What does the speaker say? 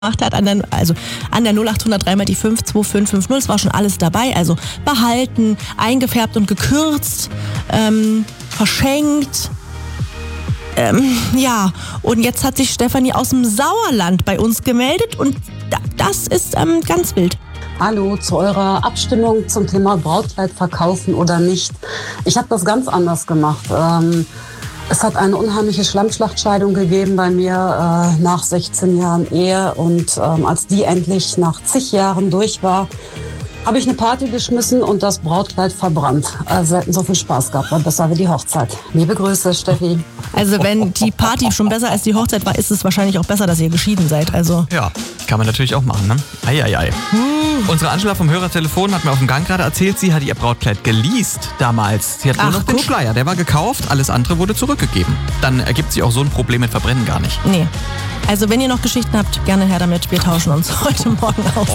hat, an der 0800 3 mal die 5 2550. Es war schon alles dabei, also behalten, eingefärbt und gekürzt, verschenkt. Ja, und jetzt hat sich Stefanie aus dem Sauerland bei uns gemeldet und das ist ganz wild. Hallo, zu eurer Abstimmung zum Thema Brautkleid verkaufen oder nicht. Ich habe das ganz anders gemacht. Es hat eine unheimliche Schlammschlachtscheidung gegeben bei mir nach 16 Jahren Ehe. Und als die endlich nach zig Jahren durch war, habe ich eine Party geschmissen und das Brautkleid verbrannt. Also wir hatten so viel Spaß gehabt, war besser wie die Hochzeit. Liebe Grüße, Steffi. Also wenn die Party schon besser als die Hochzeit war, ist es wahrscheinlich auch besser, dass ihr geschieden seid. Also Ja, kann man natürlich auch machen, ne? Eieiei. Unsere Angela vom Hörertelefon hat mir auf dem Gang gerade erzählt, sie hat ihr Brautkleid geleast damals. Sie hat nur noch den guck. Schleier, der war gekauft, alles andere wurde zurückgegeben. Dann ergibt sich auch so ein Problem mit Verbrennen gar nicht. nee. Also wenn ihr noch Geschichten habt, gerne her damit. Wir tauschen uns heute Morgen aus.